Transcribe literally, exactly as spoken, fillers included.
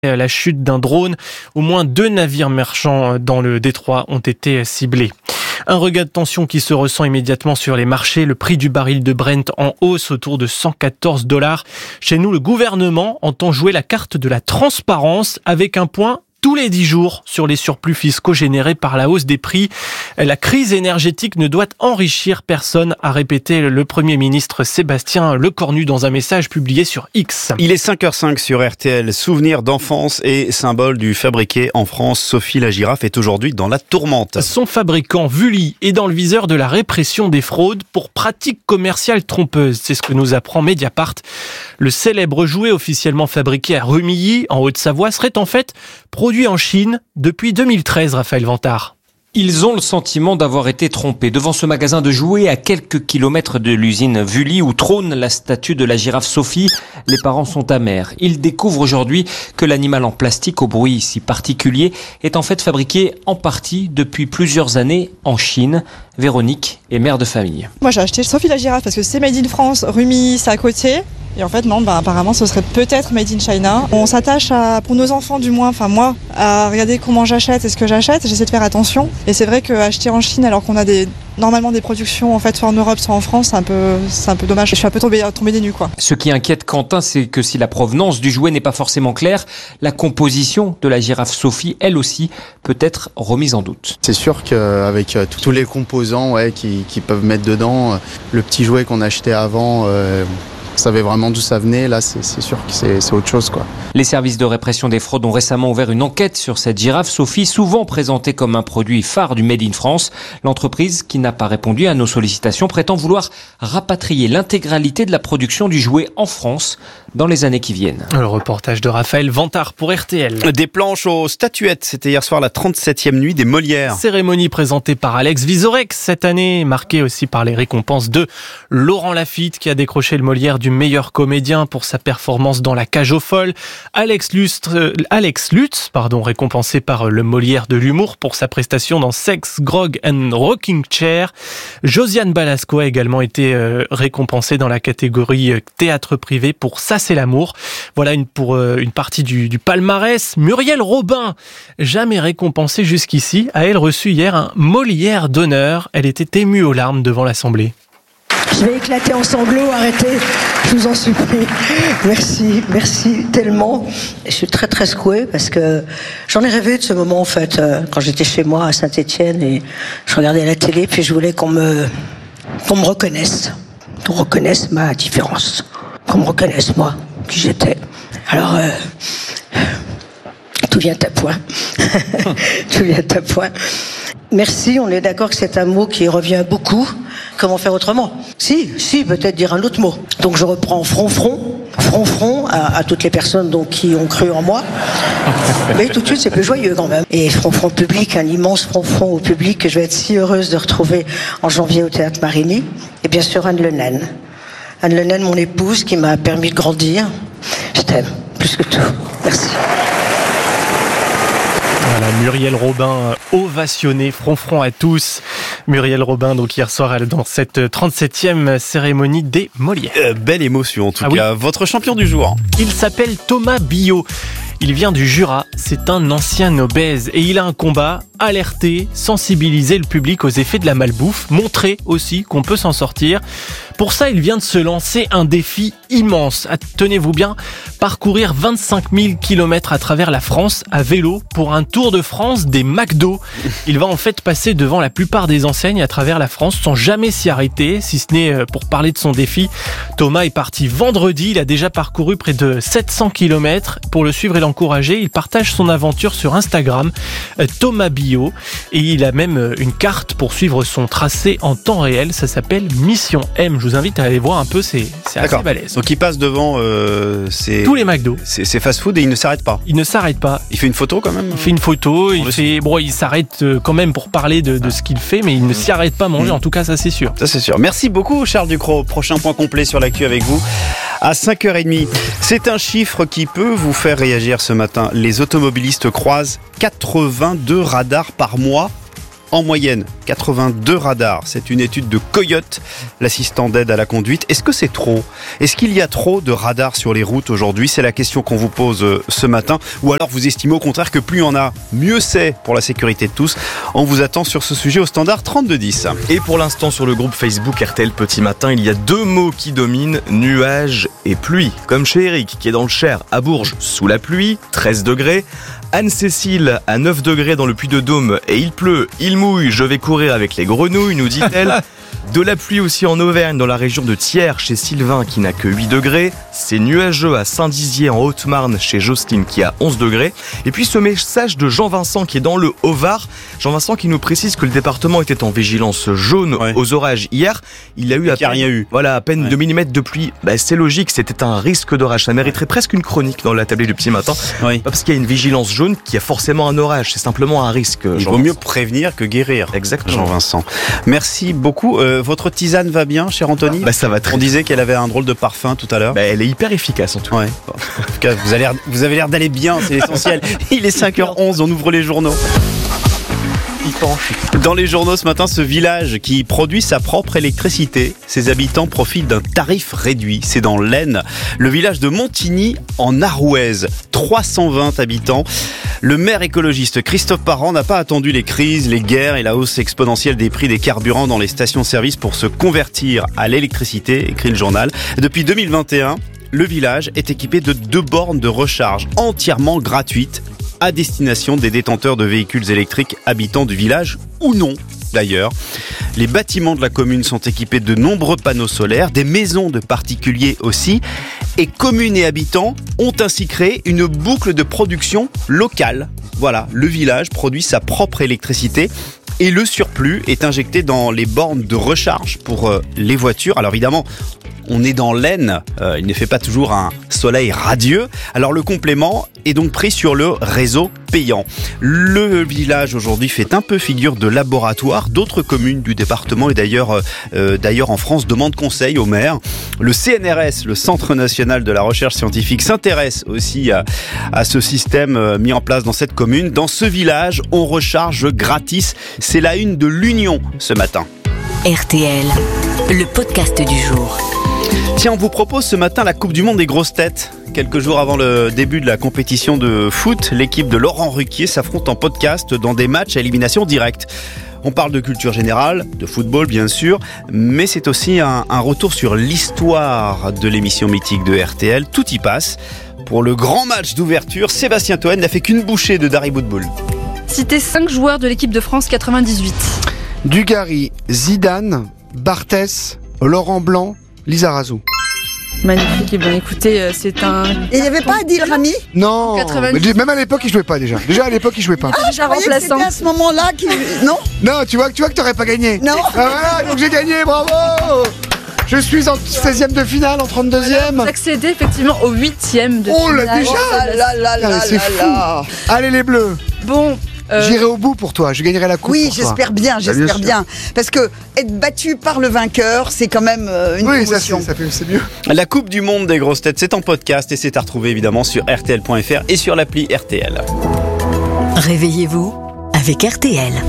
la chute d'un drone. Au moins deux navires marchands dans le détroit ont été ciblés. Un regain de tension qui se ressent immédiatement sur les marchés. Le prix du baril de Brent en hausse autour de cent quatorze dollars. Chez nous, le gouvernement entend jouer la carte de la transparence avec un point tous les dix jours sur les surplus fiscaux générés par la hausse des prix. La crise énergétique ne doit enrichir personne, a répété le Premier ministre Sébastien Lecornu dans un message publié sur X. Il est cinq heures cinq sur R T L. Souvenir d'enfance et symbole du fabriqué en France. Sophie la girafe est aujourd'hui dans la tourmente. Son fabricant, Vully, est dans le viseur de la répression des fraudes pour pratiques commerciales trompeuses. C'est ce que nous apprend Mediapart. Le célèbre jouet officiellement fabriqué à Remilly, en Haute-Savoie, serait en fait produit en Chine depuis deux mille treize, Raphaël Vantard. Ils ont le sentiment d'avoir été trompés. Devant ce magasin de jouets à quelques kilomètres de l'usine Vully où trône la statue de la girafe Sophie, les parents sont amers. Ils découvrent aujourd'hui que l'animal en plastique au bruit si particulier est en fait fabriqué en partie depuis plusieurs années en Chine. Véronique est mère de famille. Moi j'ai acheté Sophie la girafe parce que c'est made in France, Rumi c'est à côté. Et en fait non, bah, apparemment ce serait peut-être made in China. On s'attache à, pour nos enfants du moins, enfin moi, à regarder comment j'achète et ce que j'achète. J'essaie de faire attention. Et c'est vrai qu'acheter en Chine alors qu'on a des, normalement des productions en fait soit en Europe soit en France, c'est un peu, c'est un peu dommage. Je suis un peu tombée, tombée des nues quoi. Ce qui inquiète Quentin, c'est que si la provenance du jouet n'est pas forcément claire, la composition de la girafe Sophie, elle aussi, peut être remise en doute. C'est sûr qu'avec tous les composants ouais, qui, qui peuvent mettre dedans, le petit jouet qu'on achetait avant... Euh On savait vraiment d'où ça venait, là c'est, c'est sûr que c'est, c'est autre chose quoi. Les services de répression des fraudes ont récemment ouvert une enquête sur cette girafe Sophie, souvent présentée comme un produit phare du Made in France. L'entreprise, qui n'a pas répondu à nos sollicitations, prétend vouloir rapatrier l'intégralité de la production du jouet en France dans les années qui viennent. Le reportage de Raphaël Vantard pour R T L. Des planches aux statuettes, c'était hier soir la trente-septième nuit des Molières. Cérémonie présentée par Alex Vizorek cette année, marquée aussi par les récompenses de Laurent Lafitte qui a décroché le Molière du meilleur comédien pour sa performance dans La Cage aux folles. Alex Lutz, euh, Alex Lutz pardon, récompensé par le Molière de l'humour pour sa prestation dans Sex, Grog and Rocking Chair. Josiane Balasco a également été euh, récompensée dans la catégorie euh, théâtre privé pour Ça c'est l'amour. Voilà une, pour euh, une partie du, du palmarès. Muriel Robin, jamais récompensée jusqu'ici, a elle reçu hier un Molière d'honneur. Elle était émue aux larmes devant l'Assemblée. Je vais éclater en sanglots, arrêtez, je vous en supplie. Merci, merci tellement. Je suis très très secouée parce que j'en ai rêvé de ce moment en fait, quand j'étais chez moi à Saint-Étienne et je regardais la télé puis je voulais qu'on me, qu'on me reconnaisse, qu'on reconnaisse ma différence, qu'on me reconnaisse moi, qui j'étais. Alors, euh, tout vient à point, tout vient à point. Merci, on est d'accord que c'est un mot qui revient beaucoup. Comment faire autrement ? Si, si, peut-être dire un autre mot. Donc je reprends front-front, front-front à, à toutes les personnes donc, qui ont cru en moi. Mais tout de suite, c'est plus joyeux quand même. Et front-front public, un immense front-front au public que je vais être si heureuse de retrouver en janvier au Théâtre Marigny. Et bien sûr, Anne Le Naine. Anne Le Naine, mon épouse, qui m'a permis de grandir. Je t'aime, plus que tout. Merci. Voilà, Muriel Robin ovationnée, front-front à tous. Muriel Robin, donc hier soir, dans cette trente-septième cérémonie des Molières. Euh, belle émotion en tout ah cas. Oui. Votre champion du jour. Il s'appelle Thomas Billot. Il vient du Jura, c'est un ancien obèse et il a un combat, alerter, sensibiliser le public aux effets de la malbouffe, montrer aussi qu'on peut s'en sortir. Pour ça, il vient de se lancer un défi immense. Tenez-vous bien, parcourir vingt-cinq mille kilomètres à travers la France à vélo pour un tour de France des McDo. Il va en fait passer devant la plupart des enseignes à travers la France sans jamais s'y arrêter, si ce n'est pour parler de son défi. Thomas est parti vendredi, il a déjà parcouru près de sept cents kilomètres. Pour le suivre et l'encourager, il partage son aventure sur Instagram, Thomas Billot, et il a même une carte pour suivre son tracé en temps réel. Ça s'appelle Mission M. Je vous invite à aller voir un peu, c'est, c'est assez balèze. Donc il passe devant euh, ses... tous les McDo. C'est, c'est fast-food et il ne s'arrête pas. Il ne s'arrête pas. Il fait une photo quand même. Il fait une photo. Il fait, bon, il s'arrête quand même pour parler de, de ce qu'il fait, mais il ne s'y arrête pas à manger. Mmh. En tout cas, ça c'est sûr. Ça c'est sûr. Merci beaucoup, Charles Ducrot. Prochain point complet sur l'actu avec vous à cinq heures trente. C'est un chiffre qui peut vous faire réagir ce matin. Les automobilistes croisent quatre-vingt-deux radars par mois. en moyenne quatre-vingt-deux radars. C'est une étude de Coyote, l'assistant d'aide à la conduite. Est-ce que c'est trop ? Est-ce qu'il y a trop de radars sur les routes aujourd'hui ? C'est la question qu'on vous pose ce matin. Ou alors vous estimez au contraire que plus il y en a, mieux c'est pour la sécurité de tous. On vous attend sur ce sujet au standard trente-deux dix. Et pour l'instant sur le groupe Facebook R T L Petit Matin, il y a deux mots qui dominent, nuages et pluie. Comme chez Eric qui est dans le Cher, à Bourges, sous la pluie, treize degrés. Anne-Cécile à neuf degrés dans le Puy-de-Dôme et il pleut, il mouille, je vais courir avec les grenouilles, nous dit-elle. De la pluie aussi en Auvergne, dans la région de Thiers, chez Sylvain qui n'a que huit degrés. C'est nuageux à Saint-Dizier en Haute-Marne, chez Jocelyne qui a onze degrés. Et puis ce message de Jean-Vincent qui est dans le Haut-Var. Jean-Vincent qui nous précise que le département était en vigilance jaune ouais. aux orages hier. Il a eu à peine, rien eu. Voilà, à peine ouais. deux millimètres de pluie. Bah, c'est logique, c'était un risque d'orage. Ça mériterait presque une chronique dans la tablée du Petit Matin. Oui. Pas parce qu'il y a une vigilance jaune qu'il y a forcément un orage. C'est simplement un risque. Il vaut mieux prévenir que guérir. Exactement. Jean-Vincent. Merci beaucoup. Euh, votre tisane va bien, cher Anthony ? Bah ça va très On disait qu'elle avait un drôle de parfum tout à l'heure. Bah elle est hyper efficace en tout cas. Ouais. Bon. En tout cas, vous avez l'air, vous avez l'air d'aller bien, c'est l'essentiel. Il est cinq heures onze, on ouvre les journaux. Dans les journaux ce matin, ce village qui produit sa propre électricité, ses habitants profitent d'un tarif réduit. C'est dans l'Aisne, le village de Montigny en Arouaise, trois cent vingt habitants. Le maire écologiste Christophe Parent n'a pas attendu les crises, les guerres et la hausse exponentielle des prix des carburants dans les stations-service pour se convertir à l'électricité, écrit le journal. Depuis deux mille vingt et un, le village est équipé de deux bornes de recharge entièrement gratuites à destination des détenteurs de véhicules électriques habitants du village ou non d'ailleurs. Les bâtiments de la commune sont équipés de nombreux panneaux solaires, des maisons de particuliers aussi, et communes et habitants ont ainsi créé une boucle de production locale. Voilà, le village produit sa propre électricité et le surplus est injecté dans les bornes de recharge pour euh, les voitures. Alors évidemment, on est dans l'Aisne, euh, il ne fait pas toujours un soleil radieux. Alors le complément est donc pris sur le réseau payant. Le village aujourd'hui fait un peu figure de laboratoire. D'autres communes du département et d'ailleurs, euh, d'ailleurs en France demandent conseil au maire. Le C N R S, le Centre National de la Recherche Scientifique, s'intéresse aussi à, à ce système mis en place dans cette commune. Dans ce village, on recharge gratis. C'est la une de l'Union ce matin. R T L, le podcast du jour. Tiens, on vous propose ce matin la Coupe du Monde des grosses têtes. Quelques jours avant le début de la compétition de foot, l'équipe de Laurent Ruquier s'affronte en podcast dans des matchs à élimination directe. On parle de culture générale, de football bien sûr, mais c'est aussi un, un retour sur l'histoire de l'émission mythique de R T L. Tout y passe. Pour le grand match d'ouverture, Sébastien Toen n'a fait qu'une bouchée de Dari Boudboul. Citez cinq joueurs de l'équipe de France quatre-vingt-dix-huit. Dugarry, Zidane, Barthès, Laurent Blanc, Lizarazu. Magnifique, et bien écoutez, c'est un... Et il n'y avait pas Adil Rami ? Non, mais même à l'époque il jouait pas déjà. Déjà à l'époque il jouait pas. Ah, je croyais que c'était à ce moment-là qu'il... Non ? Non, tu vois, tu vois que t'aurais pas gagné. Non. Ah voilà, donc j'ai gagné, bravo. Je suis en seizième de finale, en trente-deuxième. Vous accédez effectivement au huitième de oh, finale. Là, déjà. Oh là là là là c'est là fou. là. Allez les Bleus. Bon... Euh... J'irai au bout pour toi, je gagnerai la coupe. Oui, pour j'espère toi. bien, j'espère bah, bien, bien. Parce que être battu par le vainqueur, c'est quand même euh, une oui, promotion. Oui, ça, ça fait, c'est mieux. La Coupe du Monde des grosses têtes, c'est en podcast et c'est à retrouver évidemment sur R T L point F R et sur l'appli R T L. Réveillez-vous avec R T L.